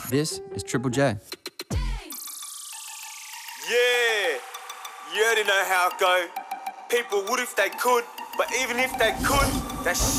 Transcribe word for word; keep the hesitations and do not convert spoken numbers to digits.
This is Triple J. Yeah, you already know how it go. People would if they could, but even if they could, that